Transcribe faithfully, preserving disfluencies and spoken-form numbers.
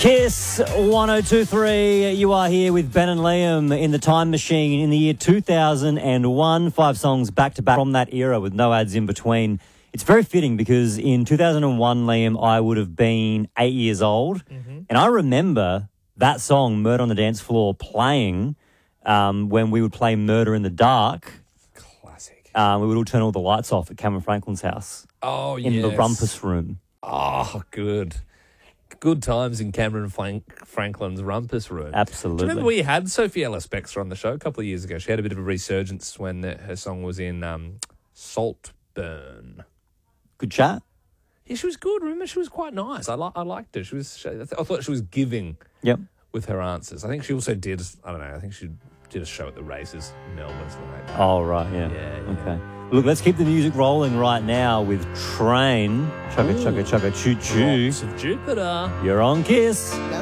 Kiss one oh two three. You are here with Ben and Liam in the time machine in the year two thousand one. Five songs back to back from that era with no ads in between. It's very fitting because in two thousand one, Liam, I would have been eight years old. Mm-hmm. And I remember that song, Murder on the Dance Floor, playing um, when we would play Murder in the Dark. Classic. Um, we would all turn all the lights off at Cameron Franklin's house. Oh, in yes. the rumpus room. Oh, good. Good times in Cameron Frank- Franklin's rumpus room. Absolutely. Do you remember we had Sophie Ellis-Bextor on the show a couple of years ago? She had a bit of a resurgence when her song was in um, Saltburn. Good chat. Yeah, she was good. Remember, she was quite nice. I, li- I liked her. She was. She, I thought she was giving. Yep. With her answers. I think she also did. I don't know. I think she did a show at the races in Melbourne. Something like that. Oh right, yeah. Yeah, yeah. Okay. Look, let's keep the music rolling right now with Train. Chugga, chugga, chugga, choo, choo. Rocks of Jupiter. You're on Kiss. Now